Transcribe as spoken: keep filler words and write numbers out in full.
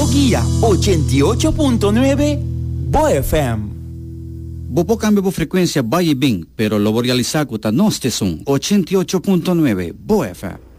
Guía ochenta y ocho punto nueve Boa F M. Bopo cambio de frecuencia vaya bien, pero lo voy a realizar con esta estación ochenta y ocho punto nueve Boa F M.